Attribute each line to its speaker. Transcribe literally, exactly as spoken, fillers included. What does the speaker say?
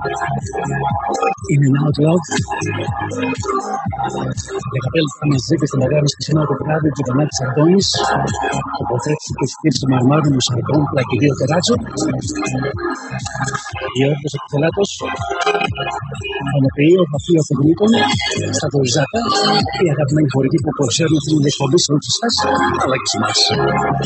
Speaker 1: Είναι ένα out loud. δεκαπέντε λεπτά μαζί και στην παρέα μας και σήμερα το βράδυ του Γιαννάκης Αντώνης. Τοποθέτηση και στήριξη Μαρμάρου Μουσαρικών Πλακιδίου Τεράτσο. Γιώργος Επιθελάτος. Φωνοποιείο Βαφείο Φεγγλίκων. Στα Τοριζάτα. Η αγαπημένη χορηγή που προσφέρουν την εκπομπή σε όλους εσάς, αλλά και σε εμάς.